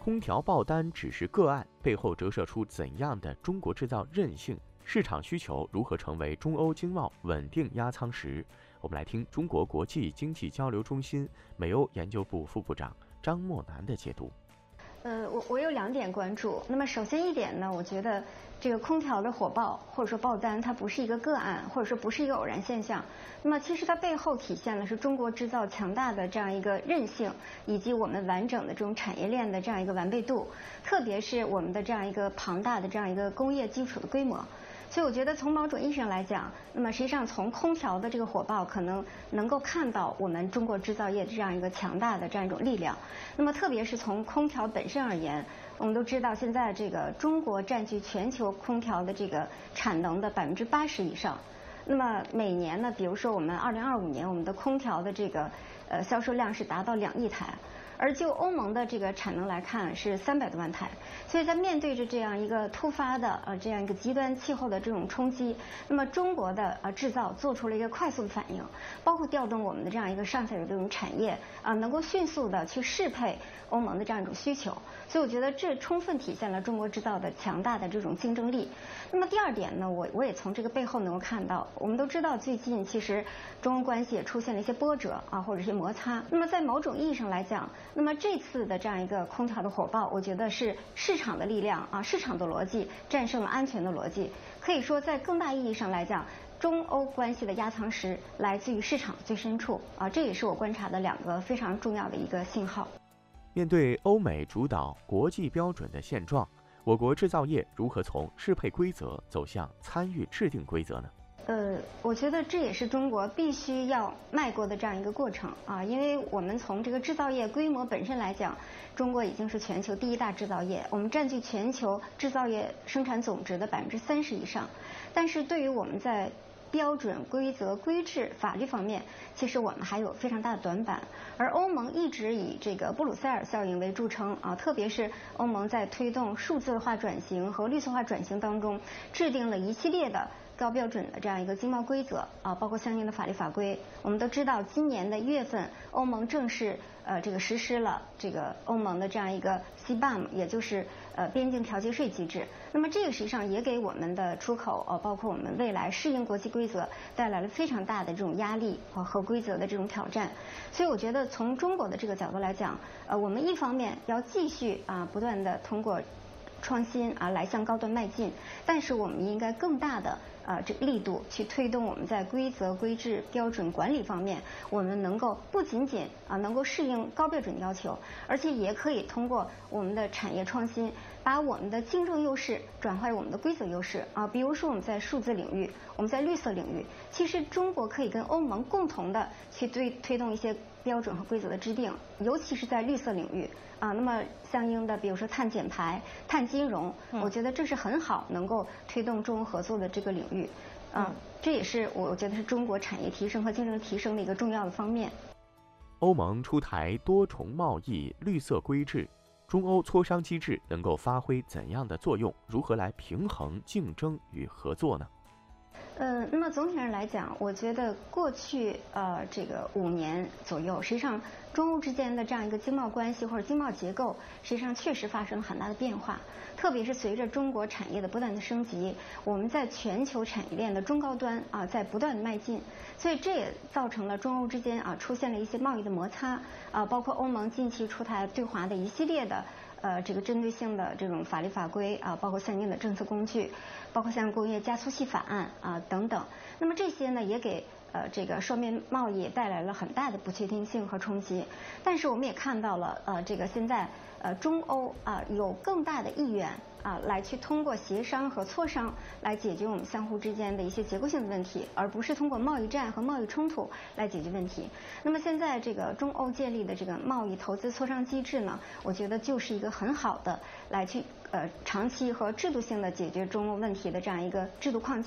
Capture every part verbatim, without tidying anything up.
空调爆单只是个案，背后折射出怎样的中国制造韧性？市场需求如何成为中欧经贸稳定压舱石？我们来听中国国际经济交流中心美欧研究部副部长张默南的解读。 呃，我我有两点关注。那么首先一点呢，我觉得这个空调的火爆或者说爆单，它不是一个个案，或者说不是一个偶然现象。那么其实它背后体现了是中国制造强大的这样一个韧性，以及我们完整的这种产业链的这样一个完备度，特别是我们的这样一个庞大的这样一个工业基础的规模。所以我觉得从某种意义上来讲，那么实际上从空调的这个火爆，可能能够看到我们中国制造业的这样一个强大的这样一种力量。那么特别是从空调本身而言，我们都知道现在这个中国占据全球空调的这个产能的百分之八十以上。那么每年呢，比如说我们二零二五年我们的空调的这个呃销售量是达到两亿台。而就欧盟的这个产能来看是三百多万台，所以在面对着这样一个突发的呃这样一个极端气候的这种冲击，那么中国的呃制造做出了一个快速的反应，包括调动我们的这样一个上下游这种产业啊、呃，能够迅速的去适配欧盟的这样一种需求，所以我觉得这充分体现了中国制造的强大的这种竞争力。那么第二点呢，我我也从这个背后能够看到，我们都知道最近其实中欧关系也出现了一些波折啊，或者是摩擦。那么在某种意义上来讲，那么这次的这样一个空调的火爆，我觉得是市场的力量啊，市场的逻辑战胜了安全的逻辑。可以说，在更大意义上来讲，中欧关系的压舱石来自于市场最深处啊，这也是我观察的两个非常重要的一个信号。 面对欧美主导国际标准的现状，我国制造业如何从适配规则走向参与制定规则呢？ 呃，我觉得这也是中国必须要迈过的这样一个过程啊，因为我们从这个制造业规模本身来讲，中国已经是全球第一大制造业，我们占据全球制造业生产总值的百分之三十以上。但是对于我们在标准、规则、规制、法律方面，其实我们还有非常大的短板。而欧盟一直以这个布鲁塞尔效应为著称啊，特别是欧盟在推动数字化转型和绿色化转型当中，制定了一系列的高标准的这样一个经贸规则啊，包括相应的法律法规。我们都知道，今年的一月份，欧盟正式呃这个实施了这个欧盟的这样一个 C B A M， 也就是呃边境调节税机制。那么这个实际上也给我们的出口呃，包括我们未来适应国际规则带来了非常大的这种压力和和规则的这种挑战。所以我觉得从中国的这个角度来讲，呃，我们一方面要继续啊不断的通过创新啊来向高端迈进，但是我们应该更大的呃这力度去推动我们在规则规制标准管理方面，我们能够不仅仅啊能够适应高标准要求，而且也可以通过我们的产业创新，把我们的竞争优势转化为我们的规则优势啊。比如说我们在数字领域，我们在绿色领域，其实中国可以跟欧盟共同的去推推动一些标准和规则的制定，尤其是在绿色领域啊。那么相应的，比如说碳减排、碳金融，嗯、我觉得这是很好能够推动中欧合作的这个领域啊。这也是我觉得是中国产业提升和竞争提升的一个重要的方面。 欧盟出台多重贸易绿色规制，中欧磋商机制能够发挥怎样的作用？如何来平衡竞争与合作呢？ 呃，那么总体上来讲，我觉得过去呃这个五年左右，实际上中欧之间的这样一个经贸关系或者经贸结构，实际上确实发生了很大的变化。特别是随着中国产业的不断的升级，我们在全球产业链的中高端啊在不断的迈进，所以这也造成了中欧之间啊出现了一些贸易的摩擦啊，包括欧盟近期出台对华的一系列的。呃，这个针对性的这种法律法规啊，包括相应的政策工具，包括像工业加速器法案啊等等。那么这些呢，也给呃这个双边贸易带来了很大的不确定性和冲击。但是我们也看到了，呃，这个现在呃中欧啊有更大的意愿啊来去通过协商和磋商来解决我们相互之间的一些结构性的问题，而不是通过贸易战和贸易冲突来解决问题。那么现在这个中欧建立的这个贸易投资磋商机制呢，我觉得就是一个很好的来去呃长期和制度性的解决中欧问题的这样一个制度框架。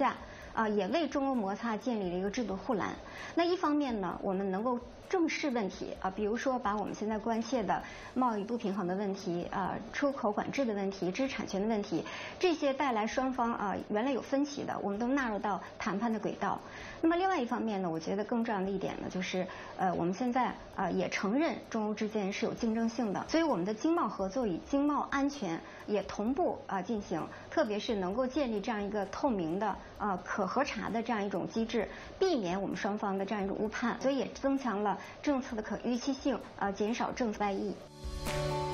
啊，也为中欧摩擦建立了一个制度护栏。那一方面呢，我们能够正视问题啊，比如说把我们现在关切的贸易不平衡的问题啊、出口管制的问题、知识产权的问题，这些带来双方啊原来有分歧的，我们都纳入到谈判的轨道。那么另外一方面呢，我觉得更重要的一点呢，就是呃我们现在啊也承认中欧之间是有竞争性的，所以我们的经贸合作与经贸安全也同步啊进行，特别是能够建立这样一个透明的啊可核查的这样一种机制，避免我们双方的这样一种误判，所以也增强了政策的可预期性，啊，减少政策外溢。